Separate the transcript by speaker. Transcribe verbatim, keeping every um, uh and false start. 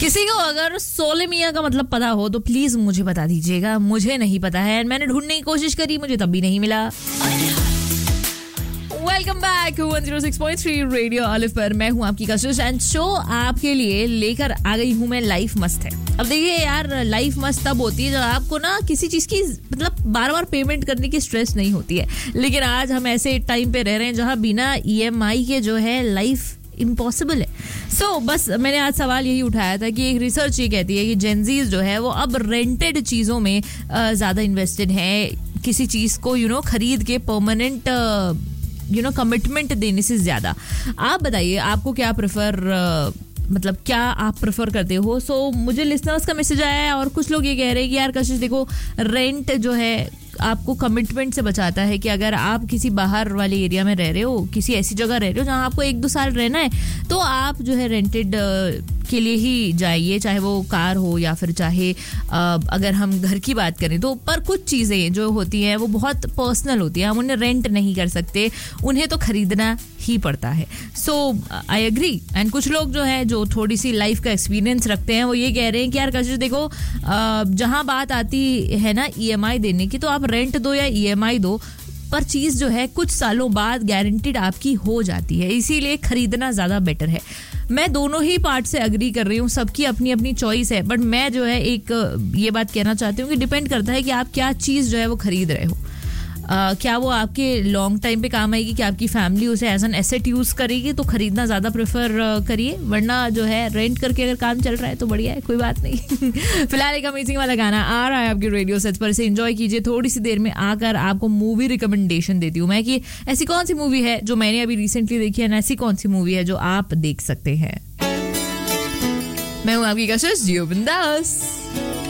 Speaker 1: किसी को अगर सोले मियाँ का मतलब पता हो तो प्लीज मुझे बता दीजिएगा, मुझे नहीं पता है। मैंने ढूंढने की कोशिश करी, मुझे तब भी नहीं मिला। Welcome back one zero six point three radio olive पर मैं हूं आपकी कशिश एंड शो आपके लिए लेकर आ गई हूं मैं लाइफ मस्त है। अब देखिए यार, लाइफ मस्त तब होती है जब आपको ना किसी चीज की मतलब बार बार पेमेंट करने की स्ट्रेस नहीं होती है। लेकिन आज हम ऐसे टाइम पे रह रहे हैं जहां बिना ईएमआई के जो है लाइफ इम्पॉसिबल है। सो so, बस मैंने आज सवाल यही उठाया था कि एक रिसर्च ये कहती है कि जेनजीज जो है वो अब रेंटेड चीजों में ज्यादा इन्वेस्टेड है, किसी चीज को यू you नो know, खरीद के परमानेंट यू नो कमिटमेंट देने से ज्यादा। आप बताइए आपको क्या प्रेफर uh, मतलब क्या आप प्रेफर करते हो। सो so, मुझे लिसनर्स का मैसेज आया है और कुछ लोग ये कह रहे हैं कि यार कशिश देखो, रेंट जो है आपको कमिटमेंट से बचाता है कि अगर आप किसी बाहर वाले एरिया में रह रहे हो, किसी ऐसी जगह रह रहे हो जहां आपको एक दो साल रहना है, तो आप जो है रेंटेड के लिए ही जाइए, चाहे वो कार हो या फिर चाहे अगर हम घर की बात करें तो। पर कुछ चीज़ें जो होती हैं वो बहुत पर्सनल होती हैं, हम उन्हें रेंट नहीं कर सकते, उन्हें तो खरीदना ही पड़ता है। सो आई एग्री। एंड कुछ लोग जो है जो थोड़ी सी लाइफ का एक्सपीरियंस रखते हैं वो ये कह रहे हैं कि यार कशिश देखो, जहां बात आती है ना ईएमआई देने की, तो आप रेंट दो या ईएमआई दो, पर चीज जो है कुछ सालों बाद गारंटीड आपकी हो जाती है, इसीलिए खरीदना ज्यादा बेटर है। मैं दोनों ही पार्ट से अग्री कर रही हूँ, सबकी अपनी अपनी चॉइस है, बट मैं जो है एक ये बात कहना चाहती हूँ कि डिपेंड करता है कि आप क्या चीज जो है वो खरीद रहे हो। Uh, क्या वो आपके लॉन्ग टाइम पे काम आएगी, कि आपकी फैमिली उसे एज एन एसेट यूज करेगी, तो खरीदना ज्यादा प्रेफर uh, करिए। वरना जो है रेंट करके अगर काम चल रहा है तो बढ़िया है, कोई बात नहीं। फिलहाल एक अमेजिंग वाला गाना आ रहा है आपके रेडियो सेट पर, से एंजॉय कीजिए। थोड़ी सी देर में आकर आपको मूवी रिकमेंडेशन देती हूँ मैं कि ऐसी कौन सी मूवी है जो मैंने अभी रिसेंटली देखी है, ऐसी कौन सी मूवी है जो आप देख सकते हैं। मैं हूँ आपकी कशिश, जियो बिंदास।